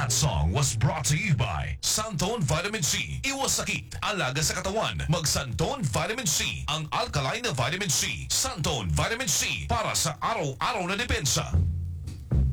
That song was brought to you by Santone Vitamin C. Iwas sakit, alaga sa katawan. Mag Santone Vitamin C, ang alkaline na vitamin C. Santone Vitamin C, para sa araw-araw na depensa.